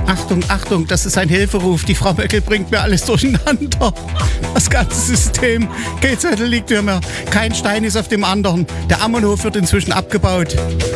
Achtung, Achtung, das ist ein Hilferuf. Die Frau Möckel bringt mir alles durcheinander. Das ganze System. Geldzettel liegt mir. Kein Stein ist auf dem anderen. Der Ammenhof wird inzwischen abgebaut.